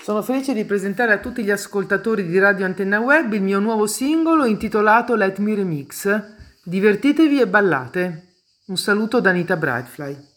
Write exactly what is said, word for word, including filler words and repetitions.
Sono felice di presentare a tutti gli ascoltatori di Radio Antenna Web il mio nuovo singolo intitolato Let Me Remix. Divertitevi e ballate. Un saluto da Anita Brightfly.